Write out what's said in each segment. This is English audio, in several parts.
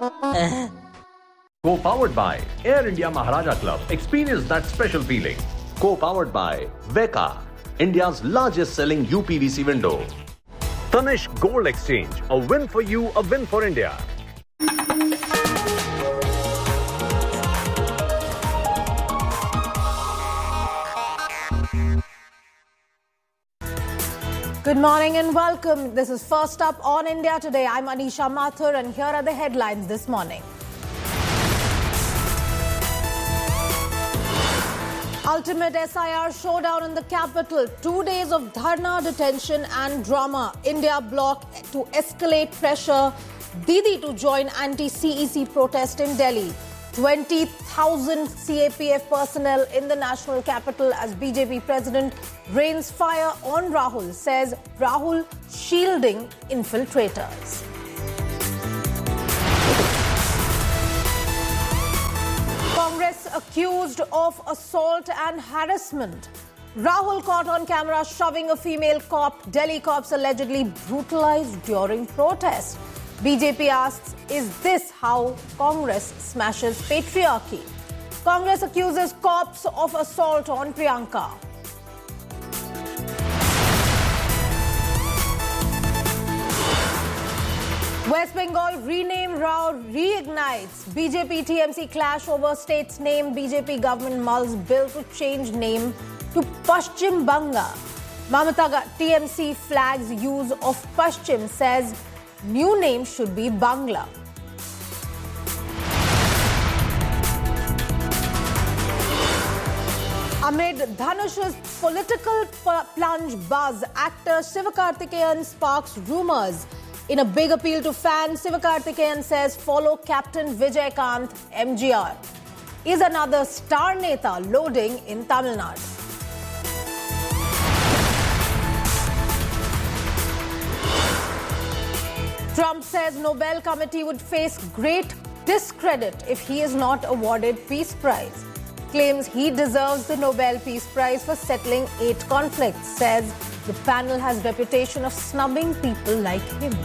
Co-powered by Air India Maharaja Club. Experience that special feeling. Co-powered by Veka, India's largest selling UPVC window. Tanishq Gold Exchange. A win for you, a win for India. Good morning and welcome. This is First Up on India Today. I'm Anisha Mathur and here are the headlines this morning. Ultimate SIR showdown in the capital. 2 days of dharna, detention and drama. India bloc to escalate pressure. Didi to join anti-CEC protest in Delhi. 20,000 CAPF personnel in the national capital as BJP president rains fire on Rahul, says Rahul shielding infiltrators. Congress accused of assault and harassment. Rahul caught on camera shoving a female cop. Delhi cops allegedly brutalized during protest. BJP asks, is this how Congress smashes patriarchy? Congress accuses cops of assault on Priyanka. West Bengal rename row reignites. BJP TMC clash over state's name. BJP government mulls bill to change name to Paschim Banga. Mamata TMC flags use of Paschim, says new name should be Bangla. Amid Dhanush's political plunge buzz, actor Sivakarthikeyan sparks rumours. In a big appeal to fans, Sivakarthikeyan says follow Captain Vijaykant MGR. Is another star neta loading in Tamil Nadu? Trump says Nobel Committee would face great discredit if he is not awarded Peace Prize. Claims he deserves the Nobel Peace Prize for settling 8 conflicts. Says the panel has reputation of snubbing people like him.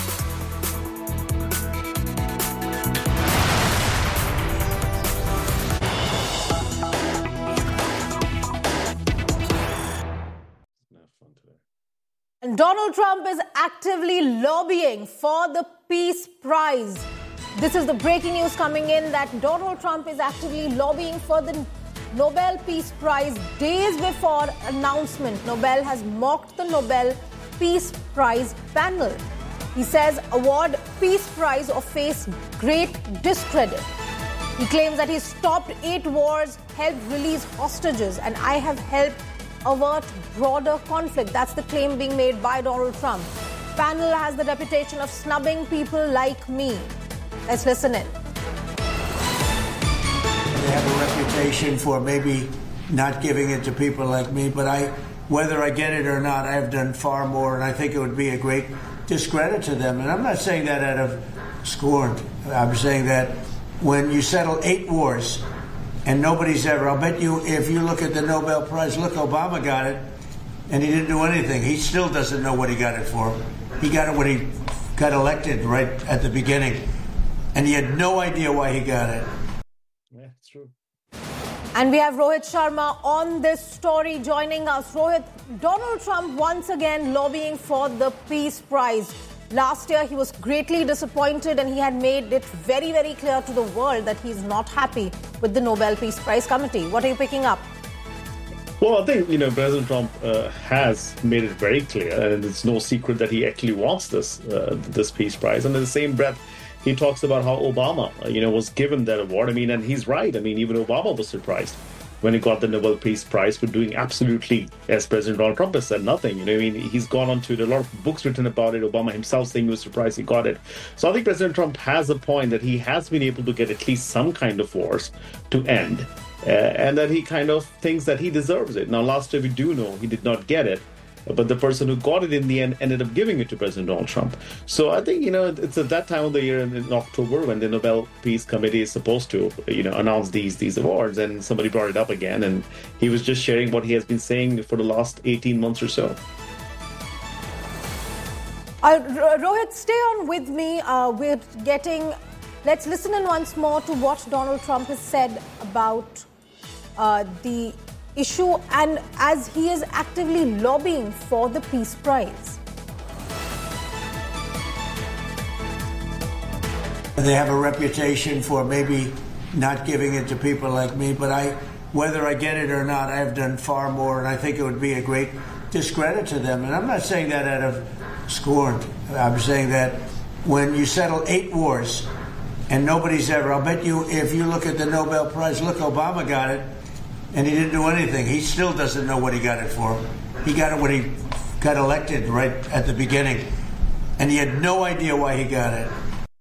And Donald Trump is actively lobbying for the Peace Prize. This is the breaking news coming in that Donald Trump is actively lobbying for the Nobel Peace Prize days before announcement. Nobel has mocked the Nobel Peace Prize panel. He says award Peace Prize or face great discredit. He claims that he stopped 8 wars, helped release hostages, and I have helped avert broader conflict. That's the claim being made by Donald Trump. Panel has the reputation of snubbing people like me. Let's listen in. They have a reputation for maybe not giving it to people like me, but whether I get it or not, I have done far more, and I think it would be a great discredit to them. And I'm not saying that out of scorn. I'm saying that when you settle 8 wars, and nobody's ever, I'll bet you, if you look at the Nobel Prize, look, Obama got it, and he didn't do anything. He still doesn't know what he got it for. He got it when he got elected right at the beginning, and he had no idea why he got it. Yeah, it's true. And we have Rohit Sharma on this story joining us. Rohit, Donald Trump once again lobbying for the Peace Prize. Last year, he was greatly disappointed and he had made it very, very clear to the world that he's not happy with the Nobel Peace Prize Committee. What are you picking up? Well, I think, President Trump has made it very clear, and it's no secret that he actually wants this Peace Prize. And in the same breath, he talks about how Obama, was given that award. And he's right. Even Obama was surprised when he got the Nobel Peace Prize for doing absolutely, as President Donald Trump has said, nothing. He's gone on to a lot of books written about it. Obama himself saying he was surprised he got it. So I think President Trump has a point that he has been able to get at least some kind of wars to end, and that he kind of thinks that he deserves it. Now, last year we do know he did not get it, but the person who got it in the end ended up giving it to President Donald Trump. So I think, it's at that time of the year in October when the Nobel Peace Committee is supposed to, announce these awards, and somebody brought it up again, and he was just sharing what he has been saying for the last 18 months or so. Rohit, stay on with me. We're getting Let's listen in once more to what Donald Trump has said about the issue and as he is actively lobbying for the Peace Prize. They have a reputation for maybe not giving it to people like me, but whether I get it or not, I have done far more, and I think it would be a great discredit to them. And I'm not saying that out of scorn. I'm saying that when you settle 8 wars, and nobody's ever, I'll bet you, if you look at the Nobel Prize, look, Obama got it, and he didn't do anything. He still doesn't know what he got it for. He got it when he got elected right at the beginning, and he had no idea why he got it.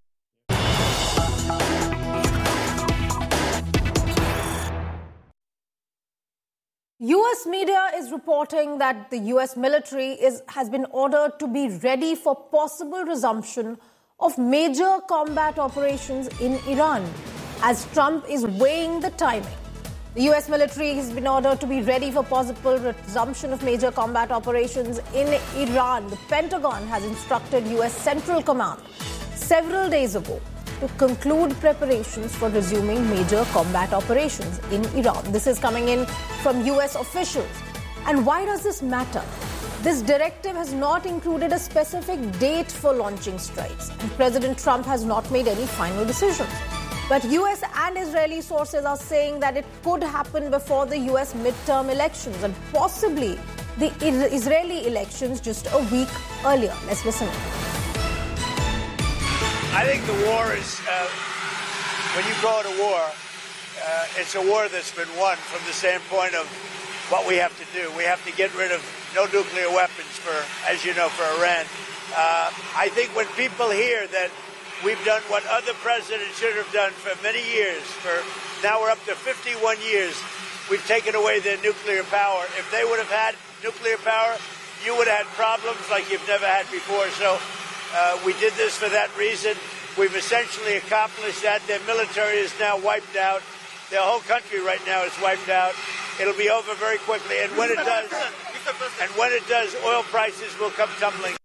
U.S. media is reporting that the U.S. military has been ordered to be ready for possible resumption of major combat operations in Iran, as Trump is weighing the timing. The U.S. military has been ordered to be ready for possible resumption of major combat operations in Iran. The Pentagon has instructed U.S. Central Command several days ago to conclude preparations for resuming major combat operations in Iran. This is coming in from U.S. officials. And why does this matter? This directive has not included a specific date for launching strikes, and President Trump has not made any final decisions. But U.S. and Israeli sources are saying that it could happen before the U.S. midterm elections and possibly the Israeli elections just a week earlier. Let's listen in. I think the war is, when you go to war, it's a war that's been won from the standpoint of what we have to do. We have to get rid of no nuclear weapons for, as you know, for Iran. I think when people hear that we've done what other presidents should have done for many years, now we're up to 51 years, we've taken away their nuclear power. If they would have had nuclear power, you would have had problems like you've never had before. So we did this for that reason. We've essentially accomplished that. Their military is now wiped out. Their whole country right now is wiped out. It'll be over very quickly. And when it does, oil prices will come tumbling.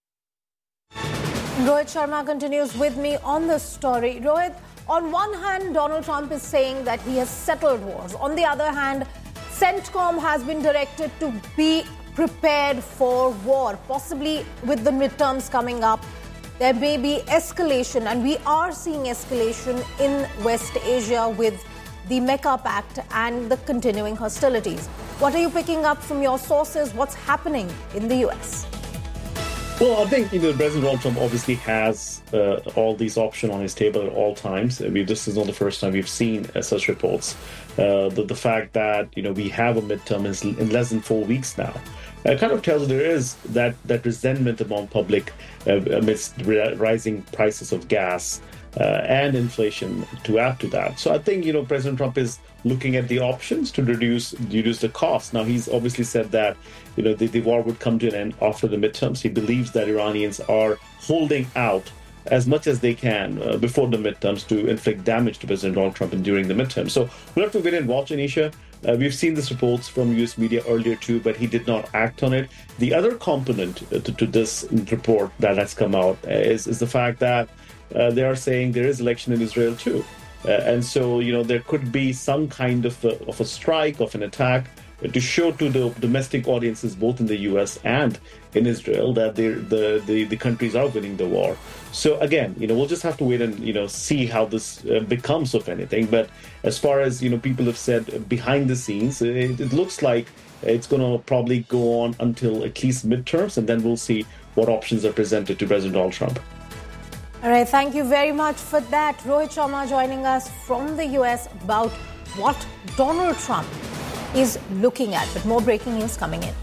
Rohit Sharma continues with me on this story. Rohit, on one hand, Donald Trump is saying that he has settled wars. On the other hand, CENTCOM has been directed to be prepared for war, possibly with the midterms coming up. There may be escalation, and we are seeing escalation in West Asia with the Mecca Pact and the continuing hostilities. What are you picking up from your sources? What's happening in the U.S.? Well, I think President Donald Trump obviously has all these options on his table at all times. This is not the first time we've seen such reports. The fact that we have a midterm is in less than 4 weeks now. It kind of tells there is that resentment among public amidst rising prices of gas and inflation to add to that. So I think President Trump is looking at the options to reduce the cost. Now, he's obviously said that the war would come to an end after the midterms. He believes that Iranians are holding out as much as they can before the midterms to inflict damage to President Donald Trump during the midterms. So we'll have to wait and watch, Anisha. We've seen these reports from U.S. media earlier too, but he did not act on it. The other component to this report that has come out is the fact that they are saying there is election in Israel too. And so, there could be some kind of a strike, of an attack, to show to the domestic audiences, both in the U.S. and in Israel, that the countries are winning the war. So again, we'll just have to wait and see how this becomes, of anything. But as far as people have said behind the scenes, it looks like it's going to probably go on until at least midterms, and then we'll see what options are presented to President Donald Trump. All right, thank you very much for that. Rohit Sharma joining us from the U.S. about what Donald Trump is looking at. But more breaking news coming in.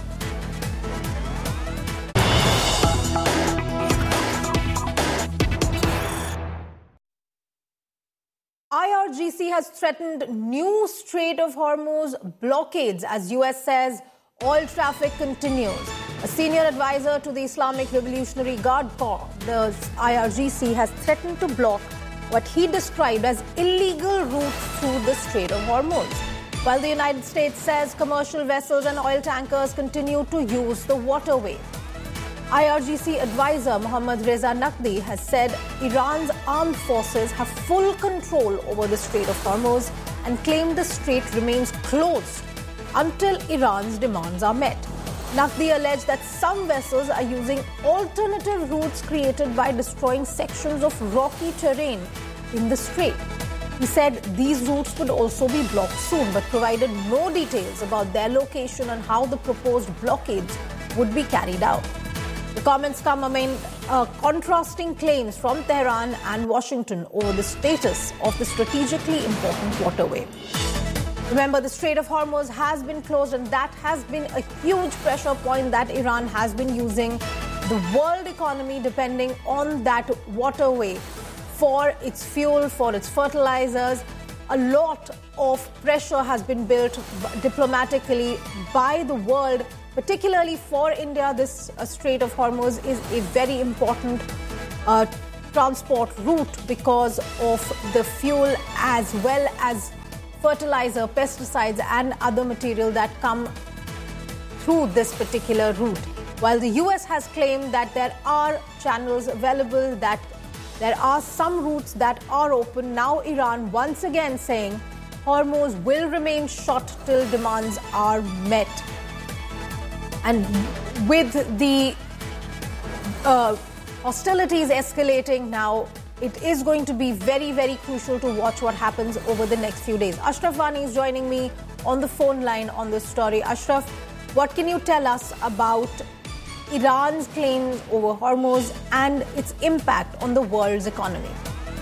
IRGC has threatened new Strait of Hormuz blockades as U.S. says oil traffic continues. A senior advisor to the Islamic Revolutionary Guard Corps, the IRGC, has threatened to block what he described as illegal routes through the Strait of Hormuz, while the United States says commercial vessels and oil tankers continue to use the waterway. IRGC advisor Mohammad Reza Naqvi has said Iran's armed forces have full control over the Strait of Hormuz and claimed the strait remains closed until Iran's demands are met. Naqvi alleged that some vessels are using alternative routes created by destroying sections of rocky terrain in the strait. He said these routes would also be blocked soon, but provided no details about their location and how the proposed blockades would be carried out. The comments come amid contrasting claims from Tehran and Washington over the status of the strategically important waterway. Remember, the Strait of Hormuz has been closed, and that has been a huge pressure point that Iran has been using. The world economy depending on that waterway for its fuel, for its fertilizers. A lot of pressure has been built diplomatically by the world. Particularly for India, this Strait of Hormuz is a very important transport route because of the fuel as well as fertilizer, pesticides and other material that come through this particular route. While the US has claimed that there are channels available, that there are some routes that are open, now Iran once again saying Hormuz will remain shut till demands are met. And with the hostilities escalating now, it is going to be very, very crucial to watch what happens over the next few days. Ashraf Wani is joining me on the phone line on this story. Ashraf, what can you tell us about Iran's claims over Hormuz and its impact on the world's economy?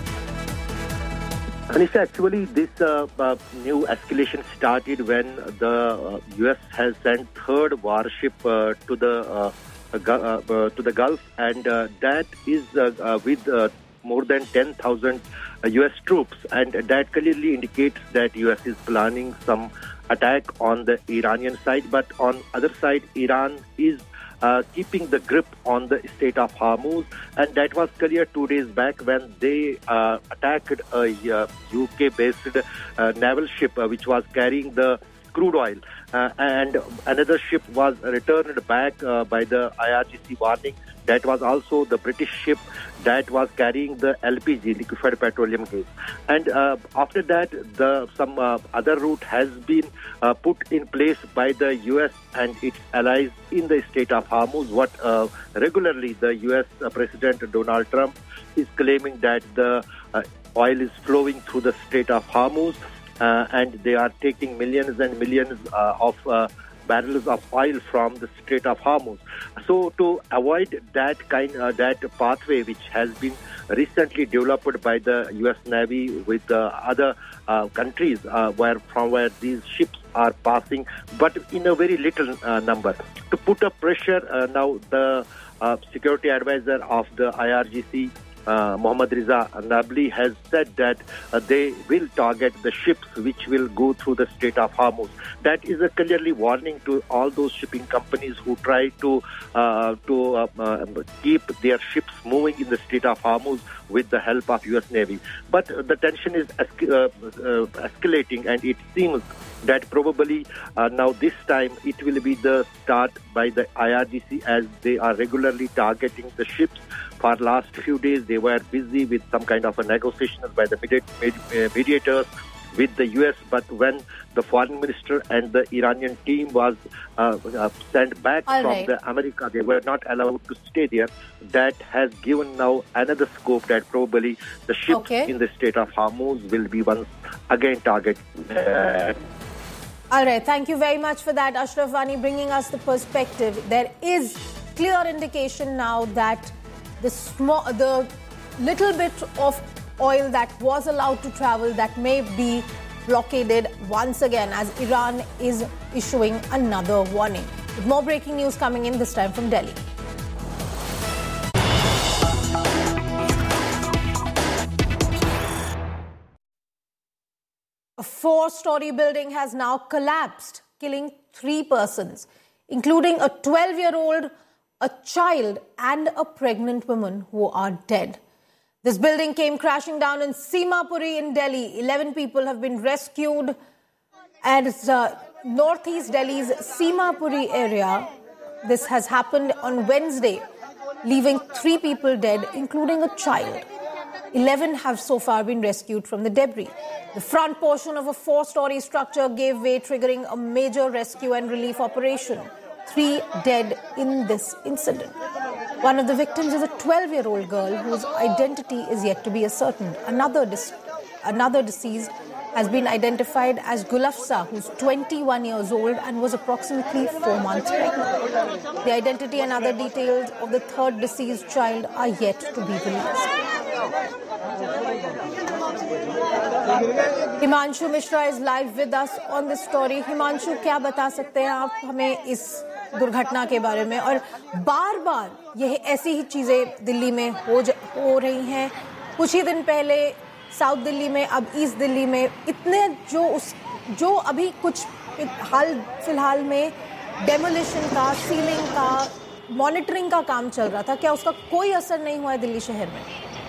Anisha, actually, this new escalation started when the U.S. has sent third warship to the Gulf, and that is with more than 10,000 U.S. troops, and that clearly indicates that U.S. is planning some attack on the Iranian side. But on other side, Iran is keeping the grip on the Strait of Hormuz, and that was clear 2 days back when they attacked a UK-based naval ship which was carrying the crude oil, and another ship was returned back by the IRGC warning. That was also the British ship that was carrying the LPG, liquefied petroleum gas. And after that, some other route has been put in place by the U.S. and its allies in the Strait of Hormuz. What regularly the U.S. President Donald Trump is claiming that the oil is flowing through the Strait of Hormuz, and they are taking millions and millions of barrels of oil from the Strait of Hormuz. So to avoid that pathway which has been recently developed by the U.S. Navy with other countries where these ships are passing, but in a very little number. To put up pressure, now the security advisor of the IRGC, Mohammad Reza Naqvi, has said that they will target the ships which will go through the Strait of Hormuz. That is a clearly warning to all those shipping companies who try to keep their ships moving in the Strait of Hormuz with the help of U.S. Navy. But the tension is escalating, and it seems that probably now this time it will be the start by the IRGC, as they are regularly targeting the ships. For last few days, they were busy with some kind of a negotiations by the mediators with the U.S. But when the foreign minister and the Iranian team was sent back from the America, they were not allowed to stay there. That has given now another scope that probably the ships in the Strait of Hormuz will be once again targeted. All right. Thank you very much for that, Ashraf Wani, bringing us the perspective. There is clear indication now that the little bit of oil that was allowed to travel, that may be blockaded once again as Iran is issuing another warning. With more breaking news coming in, this time from Delhi. A 4-story building has now collapsed, killing 3 persons, including a 12-year-old, a child and a pregnant woman who are dead. This building came crashing down in Simapuri in Delhi. 11 people have been rescued at northeast Delhi's Simapuri area. This has happened on Wednesday. leaving 3 people dead, including a child. 11 have so far been rescued from the debris. The front portion of a 4-story structure gave way, triggering a major rescue and relief operation. 3 dead in this incident. One of the victims is a 12-year-old girl whose identity is yet to be ascertained. Another deceased has been identified as Gulafsa, who's 21 years old and was approximately 4 months pregnant. The identity and other details of the 3rd deceased child are yet to be released. Himanshu Mishra is live with us on this story. Himanshu, क्या बता सकते हैं आप हमें इस दुर्घटना के बारे में? और बार-बार यह ऐसी ही चीजें दिल्ली में हो रही हैं. कुछ ही दिन पहले साउथ दिल्ली में, अब ईस्ट दिल्ली में, इतने जो अभी कुछ फिलहाल में डेमोलिशन का, सीलिंग का, मॉनिटरिंग का काम चल रहा था, क्या उसका कोई असर नहीं हुआ है दिल्ली शहर में?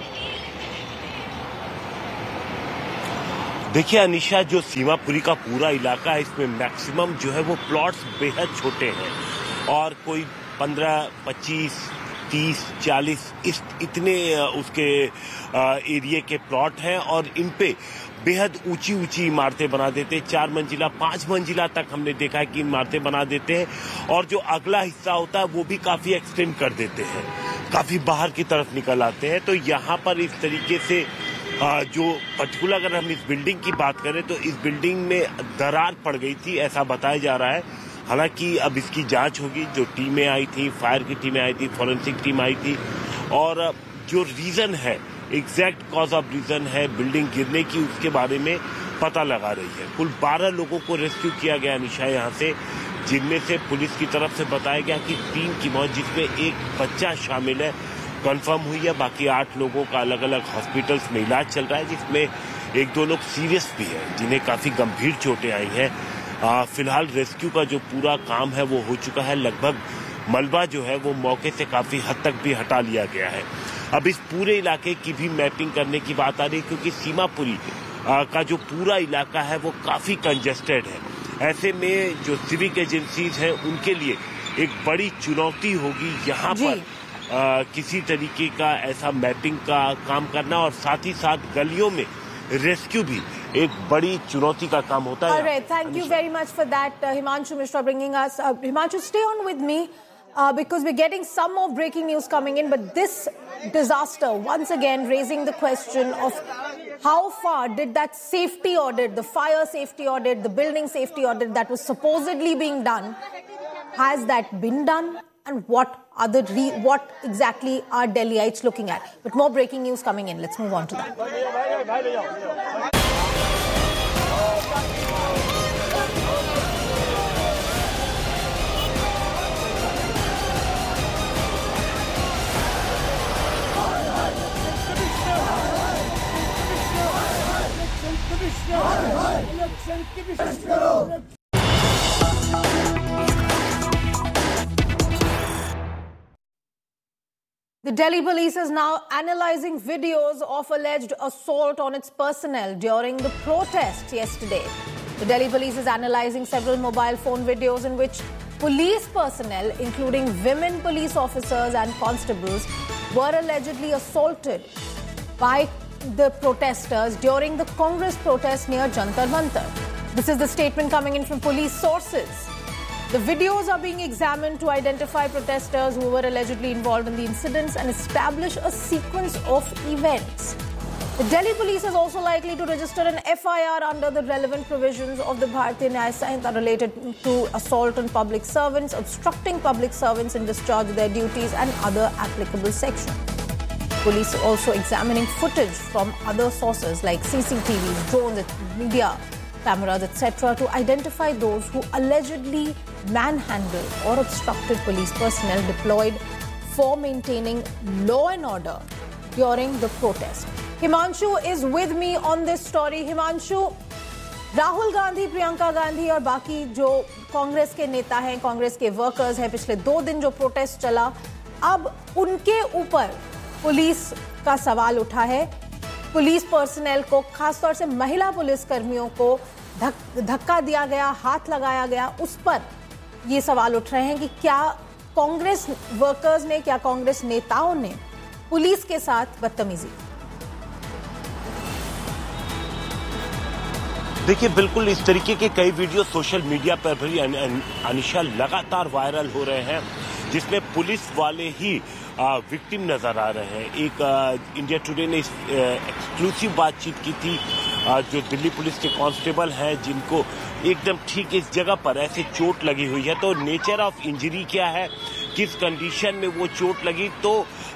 देखिए अनिशा, जो सीमापुरी का पूरा इलाका है, इसमें मैक्सिमम जो है वो प्लॉट्स बेहद छोटे हैं और कोई 15, 25, 30, 40 इतने उसके एरिया के प्लॉट हैं और इन पे बेहद ऊंची ऊंची इमारतें बना देते हैं. 4 मंजिला 5 मंजिला तक हमने देखा है कि इमारतें बना देते हैं और जो अगला हिस्सा होता है वो भी काफी एक्सटेंड कर देते हैं, काफी बाहर की तरफ निकल आते हैं. तो यहाँ पर इस तरीके से जो पर्टिकुलर अगर हम इस बिल्डिंग की बात करें तो इस बिल्डिंग में दरार पड़ गई थी, ऐसा बताया जा रहा है. हालांकि अब इसकी जांच होगी. जो टीमें आई थी, फायर की टीमें आई थी, फॉरेंसिक टीम आई थी और जो रीजन है, एग्जैक्ट कॉज ऑफ रीजन है बिल्डिंग गिरने की, उसके बारे में पता लगा रही है. कुल 12 लोगों को रेस्क्यू किया गया निशा यहाँ से, जिनमें से पुलिस की तरफ से बताया गया कि 3 की मौत, जिसमें एक बच्चा शामिल है, कंफर्म हुई है. बाकी 8 लोगों का अलग अलग हॉस्पिटल्स में इलाज चल रहा है, जिसमें 1-2 लोग सीरियस भी हैं, जिन्हें काफी गंभीर चोटें आई हैं. फिलहाल रेस्क्यू का जो पूरा काम है वो हो चुका है. लगभग मलबा जो है वो मौके से काफी हद तक भी हटा लिया गया है. अब इस पूरे इलाके की भी मैपिंग करने की बात आ रही है, क्योंकि सीमापुरी का जो पूरा इलाका है वो काफी कंजेस्टेड है. ऐसे में जो सिविक एजेंसीज हैं उनके लिए एक बड़ी चुनौती होगी यहाँ पर किसी तरीके का ऐसा मैपिंग का काम करना, और साथ ही साथ गलियों में रेस्क्यू भी एक बड़ी चुनौती का काम होता है. Alright, thank you very much for that, Himanshu Mishra, bringing us. Himanshu, stay on with me because we're getting some more breaking news coming in. But this disaster, once again, raising the question of how far did that safety audit, the fire safety audit, the building safety audit that was supposedly being done, has that been done? And what exactly are Delhiites looking at? But more breaking news coming in. Let's move on to that. The Delhi police is now analysing videos of alleged assault on its personnel during the protest yesterday. The Delhi police is analysing several mobile phone videos in which police personnel, including women police officers and constables, were allegedly assaulted by the protesters during the Congress protest near Jantar Mantar. This is the statement coming in from police sources. The videos are being examined to identify protesters who were allegedly involved in the incidents and establish a sequence of events. The Delhi police is also likely to register an FIR under the relevant provisions of the Bharatiya Nyaya Sanhita related to assault on public servants, obstructing public servants in discharge of their duties and other applicable sections. Police are also examining footage from other sources like CCTVs, drones, media cameras, etc. to identify those who allegedly manhandled or obstructed police personnel deployed for maintaining law and order during the protest. Himanshu is with me on this story. Himanshu, Rahul Gandhi, Priyanka Gandhi और बाकी जो कांग्रेस के नेता हैं, कांग्रेस के workers हैं, पिछले 2 दिन जो प्रोटेस्ट चला, अब उनके ऊपर पुलिस का सवाल उठा है. पुलिस पर्सनल को, खासतौर से महिला पुलिस कर्मियों को धक्का दिया गया, हाथ लगाया गया, उस पर ये सवाल उठ रहे हैं कि क्या कांग्रेस वर्कर्स ने, क्या कांग्रेस नेताओं ने पुलिस के साथ बदतमीजी? देखिए, बिल्कुल इस तरीके के कई वीडियो सोशल मीडिया पर भी अनिशा लगातार वायरल हो रहे हैं, जिसमें पुलिस वाले ही विक्टिम नजर आ रहे हैं। एक इंडिया टुडे ने एक्सक्लूसिव बातचीत की थी जो दिल्ली पुलिस के कांस्टेबल हैं, जिनको एकदम ठीक इस जगह पर ऐसे चोट लगी हुई है। तो नेचर ऑफ इंजरी क्या है, किस कंडीशन में वो चोट लगी, तो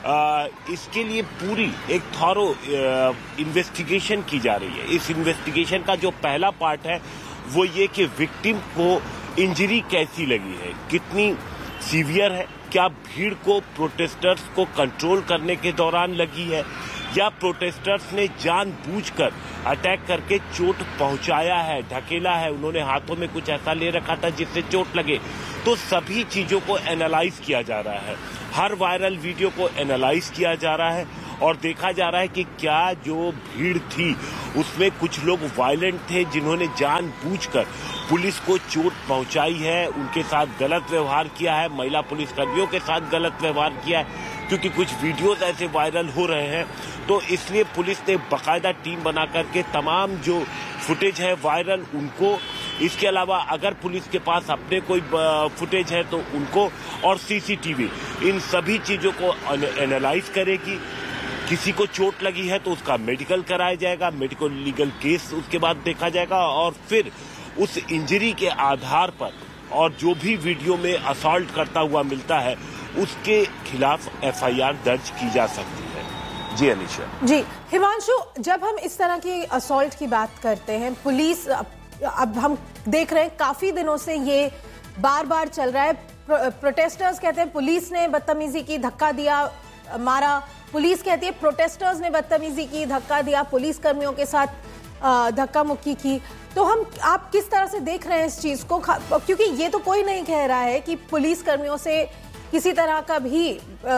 इसके लिए पूरी एक थॉरो इन्वेस्टिगेशन की जा रही है। इस इन्वेस्टिगेशन का जो पहला पार्ट है वो ये कि विक्टिम को इंजरी कैसी लगी है, कितनी सीवियर है, क्या भीड़ को, प्रोटेस्टर्स को कंट्रोल करने के दौरान लगी है, या प्रोटेस्टर्स ने जानबूझकर अटैक करके चोट पहुंचाया है, ढकेला है, उन्होंने हाथों में कुछ ऐसा ले रखा था जिससे चोट लगे। तो सभी चीजों को एनालाइज किया जा रहा है, हर वायरल वीडियो को एनालाइज किया जा रहा है और देखा जा रहा है कि क्या जो भीड़ थी उसमें कुछ लोग वायलेंट थे जिन्होंने जानबूझकर पुलिस को चोट पहुंचाई है, उनके साथ गलत व्यवहार किया है, महिला पुलिसकर्मियों के साथ गलत व्यवहार किया है, क्योंकि कुछ वीडियोस ऐसे वायरल हो रहे हैं। तो इसलिए पुलिस ने बाकायदा टीम बना करके तमाम जो फुटेज है वायरल उनको, इसके अलावा अगर पुलिस के पास अपने कोई फुटेज है तो उनको, और सीसीटीवी, इन सभी चीजों को एनालाइज करेगी। किसी को चोट लगी है तो उसका मेडिकल कराया जाएगा, मेडिकल लीगल केस उसके बाद देखा जाएगा और फिर उस इंजरी के आधार पर और जो भी वीडियो में असॉल्ट करता हुआ मिलता है उसके खिलाफ एफआईआर दर्ज की जा सकती है। जी अनिशा। जी हिमांशु, जब हम इस तरह की असॉल्ट की बात करते हैं, पुलिस, अब हम देख रहे हैं काफी दिनों से ये बार बार चल रहा है। प्रोटेस्टर्स कहते हैं पुलिस ने बदतमीजी की, धक्का दिया, मारा। पुलिस कहती है प्रोटेस्टर्स ने बदतमीजी की, धक्का दिया, पुलिस कर्मियों के साथ धक्का मुक्की की। तो आप किस तरह से देख रहे हैं इस चीज को, क्योंकि ये तो कोई नहीं कह रहा है कि पुलिस कर्मियों से किसी तरह का भी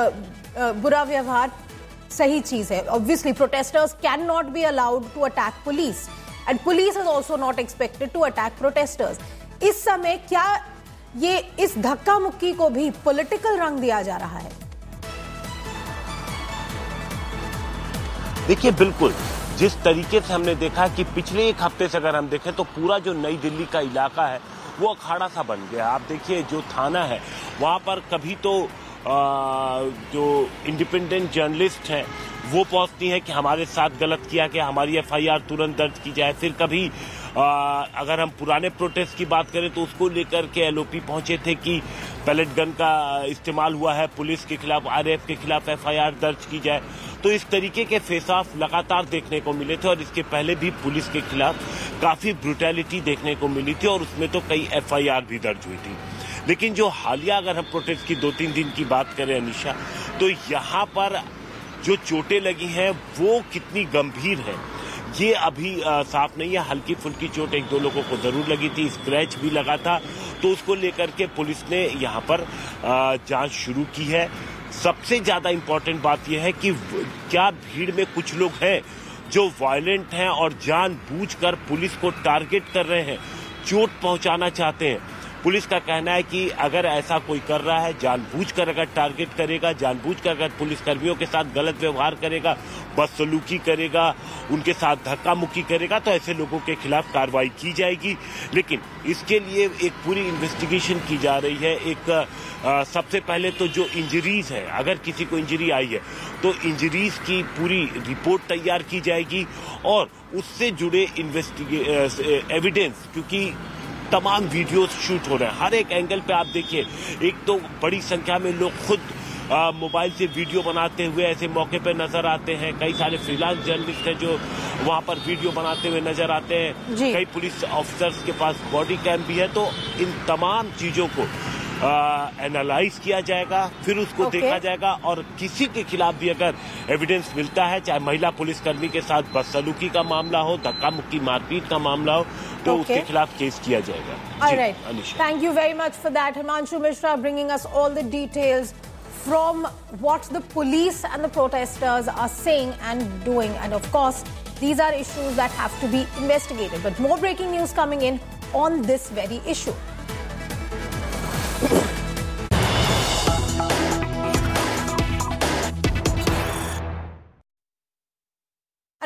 बुरा व्यवहार सही चीज है। Obviously protesters can not be allowed to attack police and police is also not expected to attack protesters. इस समय क्या ये इस धक्का मुक्की को भी पॉलिटिकल रंग दिया जा रहा है? देखिए, बिल्कुल जिस तरीके से हमने देखा कि पिछले एक हफ्ते से अगर हम देखें तो पूरा जो नई दिल्ली का इलाका है वो अखाड़ा सा बन गया। आप देखिए जो थाना है वहां पर कभी तो जो इंडिपेंडेंट जर्नलिस्ट हैं वो पहुंचती है कि हमारे साथ गलत किया गया, हमारी एफआईआर तुरंत दर्ज की जाए। फिर कभी अगर हम पुराने प्रोटेस्ट की बात करें तो उसको लेकर के एलओपी पहुंचे थे कि पैलेट गन का इस्तेमाल हुआ है पुलिस के खिलाफ, आरएएफ के खिलाफ एफआईआर दर्ज की जाए। तो इस तरीके के फेस ऑफ लगातार देखने को मिले थे और इसके पहले भी पुलिस के खिलाफ काफी ब्रुटैलिटी देखने को मिली थी और उसमें तो कई एफआईआर भी दर्ज हुई थी। लेकिन जो हालिया अगर हम प्रोटेस्ट की 2-3 दिन की बात करें अनिशा, तो यहाँ पर जो चोटें लगी हैं वो कितनी गंभीर है ये अभी साफ नहीं है। हल्की फुल्की चोट 1-2 लोगों को जरूर लगी थी, स्क्रैच भी लगा था, तो उसको लेकर के पुलिस ने यहाँ पर जांच शुरू की है। सबसे ज्यादा इंपॉर्टेंट बात यह है कि क्या भीड़ में कुछ लोग हैं जो वायलेंट हैं और जानबूझकर पुलिस को टारगेट कर रहे हैं, चोट पहुंचाना चाहते हैं। पुलिस का कहना है कि अगर ऐसा कोई कर रहा है, जानबूझकर अगर टारगेट करेगा, जानबूझकर अगर पुलिस कर्मियों के साथ गलत व्यवहार करेगा, बदसलूकी करेगा, उनके साथ धक्का मुक्की करेगा, तो ऐसे लोगों के खिलाफ कार्रवाई की जाएगी। लेकिन इसके लिए एक पूरी इन्वेस्टिगेशन की जा रही है। एक सबसे पहले तो जो इंजरीज है, अगर किसी को इंजरी आई है तो इंजरीज की पूरी रिपोर्ट तैयार की जाएगी और उससे जुड़े एविडेंस, क्योंकि तमाम वीडियोस शूट हो रहे हैं हर एक एंगल पे। आप देखिए, एक तो बड़ी संख्या में लोग खुद मोबाइल से वीडियो बनाते हुए ऐसे मौके पे नजर आते हैं। कई सारे फ्रीलांस जर्नलिस्ट हैं जो वहां पर वीडियो बनाते हुए नजर आते हैं। कई पुलिस ऑफिसर्स के पास बॉडी कैम भी है। तो इन तमाम चीजों को एनालाइज किया जाएगा, फिर उसको देखा जाएगा और किसी के खिलाफ भी अगर एविडेंस मिलता है, चाहे महिला पुलिसकर्मी के साथ बदसलूकी का मामला हो, धक्का मुक्की मारपीट का मामला हो, तो उसके खिलाफ केस किया जाएगा। Alright. Thank you very much for that, Himanshu Mishra, bringing us all the details from what the police and the protesters are saying and doing. And of course, these are issues that have to be investigated. But more breaking news coming in on this very issue.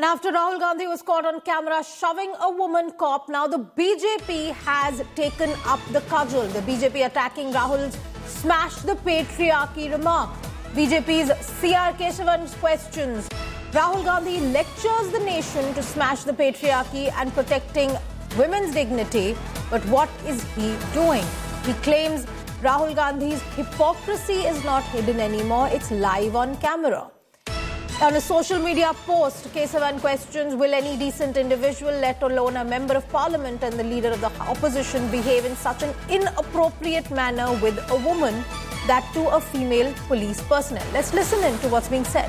And after Rahul Gandhi was caught on camera shoving a woman cop, now the BJP has taken up the cudgel. The BJP attacking Rahul's smash the patriarchy remark. BJP's C.R. Kesavan questions. Rahul Gandhi lectures the nation to smash the patriarchy and protecting women's dignity. But what is he doing? He claims Rahul Gandhi's hypocrisy is not hidden anymore. It's live on camera. On a social media post, Kesavan questions, will any decent individual, let alone a member of parliament and the leader of the opposition, behave in such an inappropriate manner with a woman, that too a female police personnel? Let's listen in to what's being said.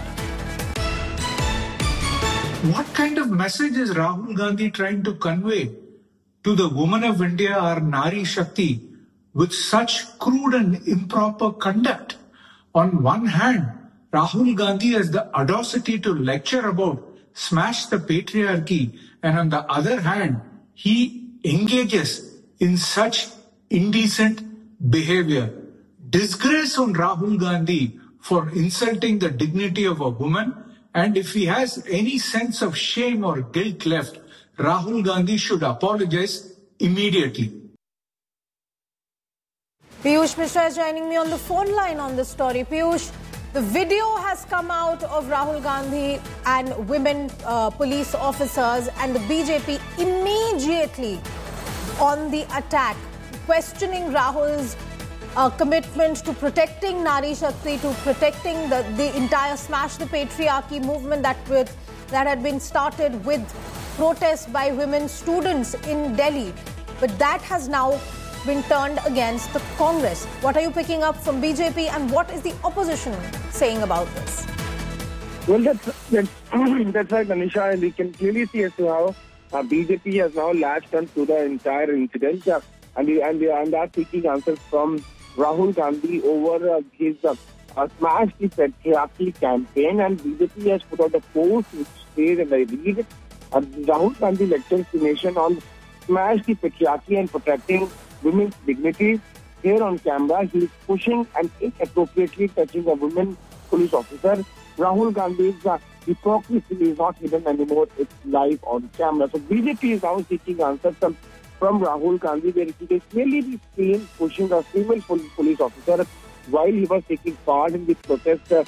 What kind of message is Rahul Gandhi trying to convey to the women of India, our Nari Shakti, with such crude and improper conduct? On one hand, Rahul Gandhi has the audacity to lecture about smash the patriarchy, and on the other hand, he engages in such indecent behavior. Disgrace on Rahul Gandhi for insulting the dignity of a woman, and if he has any sense of shame or guilt left, Rahul Gandhi should apologize immediately. Piyush Mishra is joining me on the phone line on this story. Piyush, the video has come out of Rahul Gandhi and women police officers, and the BJP immediately on the attack, questioning Rahul's commitment to protecting Nari Shakti, to protecting the entire Smash the Patriarchy movement that had been started with protests by women students in Delhi. But that has now been turned against the Congress. What are you picking up from BJP, and what is the opposition saying about this? Well, that's right, Anisha, and we can clearly see as to how BJP has now latched on to the entire incident, and they are seeking answers from Rahul Gandhi over his Smash the Patriarchy campaign, and BJP has put out a post which says, and I read, Rahul Gandhi lectures the nation on Smash the Patriarchy and protecting women's dignity. Here on camera, he is pushing and inappropriately touching a woman police officer. Rahul Gandhi's hypocrisy is not hidden anymore. It's live on camera. So BJP is now seeking answers from Rahul Gandhi, where he is clearly be seen pushing a female police officer while he was taking part in the protest there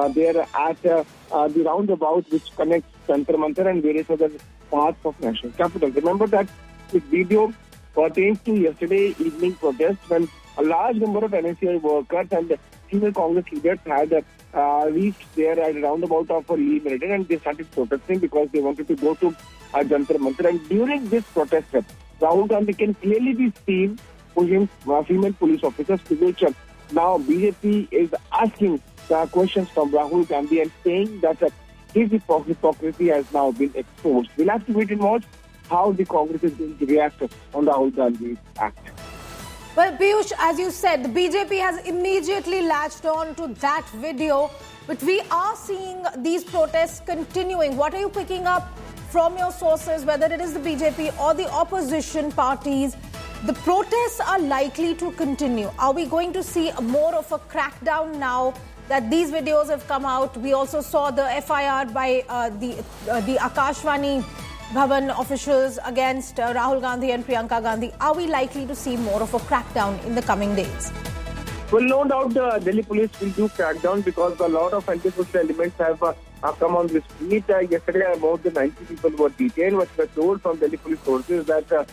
at the roundabout which connects Jantar Mantar and various other parts of national capital. Remember that this video pertains to yesterday evening protest when a large number of NSCI workers and female Congress leaders had reached there at a roundabout of Lee Meridian, and they started protesting because they wanted to go to Jantar Mantar. And during this protest, Rahul Gandhi can clearly be seen pushing female police officers, to which now BJP is asking questions from Rahul Gandhi and saying that his hypocrisy has now been exposed. We'll have to wait and watch how the Congress is going to react on Rahul Gandhi's act. Well, Piyush, as you said, the BJP has immediately latched on to that video, but we are seeing these protests continuing. What are you picking up from your sources, whether it is the BJP or the opposition parties? The protests are likely to continue. Are we going to see more of a crackdown now that these videos have come out? We also saw the FIR by the Akashvani Bhavan officials against Rahul Gandhi and Priyanka Gandhi. Are we likely to see more of a crackdown in the coming days? Well, no doubt the Delhi police will do crackdown because a lot of anti-social elements have come on the street. Yesterday, about 90 people were detained, but were told from Delhi police sources that the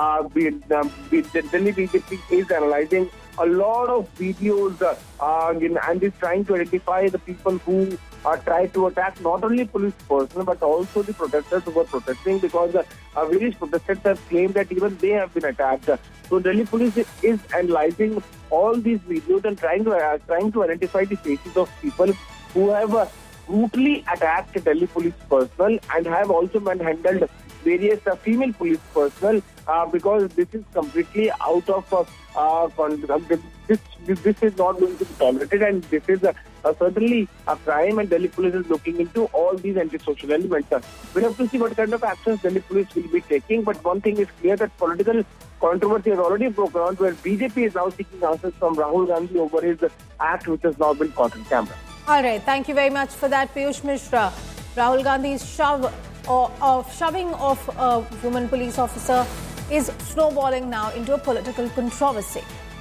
Delhi BJP is analyzing a lot of videos and is trying to identify the people who tried to attack not only police personnel but also the protesters who were protesting, because various protesters have claimed that even they have been attacked. So Delhi police is analyzing all these videos and trying to identify the faces of people who have brutally attacked Delhi police personnel and have also manhandled various female police personnel, because this is completely out of this is not going to be tolerated, and this is certainly a crime, and Delhi police is looking into all these antisocial elements. We have to see what kind of actions Delhi police will be taking, but one thing is clear, that political controversy has already broken out, where BJP is now seeking answers from Rahul Gandhi over his act which has now been caught on camera. All right, thank you very much for that, Piyush Mishra. Rahul Gandhi's shove shoving of a woman police officer is snowballing now into a political controversy.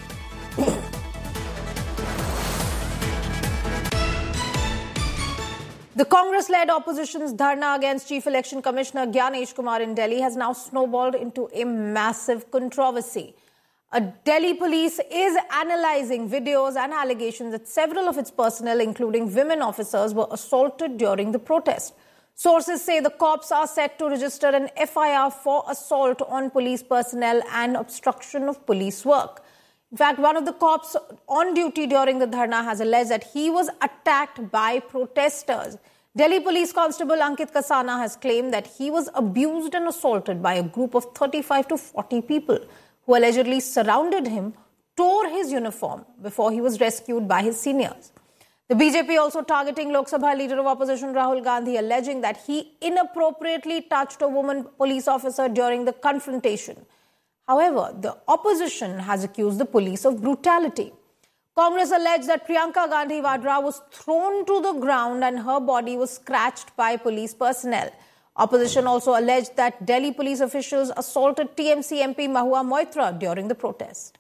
The Congress-led opposition's dharna against Chief Election Commissioner Gyanesh Kumar in Delhi has now snowballed into a massive controversy. Delhi police is analyzing videos and allegations that several of its personnel, including women officers, were assaulted during the protest. Sources say the cops are set to register an FIR for assault on police personnel and obstruction of police work. In fact, one of the cops on duty during the dharna has alleged that he was attacked by protesters. Delhi Police Constable Ankit Kasana has claimed that he was abused and assaulted by a group of 35 to 40 people who allegedly surrounded him, tore his uniform before he was rescued by his seniors. The BJP also targeting Lok Sabha leader of opposition Rahul Gandhi, alleging that he inappropriately touched a woman police officer during the confrontation. However, the opposition has accused the police of brutality. Congress alleged that Priyanka Gandhi Vadra was thrown to the ground and her body was scratched by police personnel. Opposition also alleged that Delhi police officials assaulted TMC MP Mahua Moitra during the protest.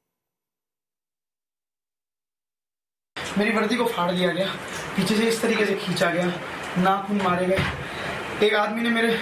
मेरी वर्दी को फाड़ दिया गया, पीछे से इस तरीके से खींचा गया, नाखून मारे गए, एक आदमी ने मेरे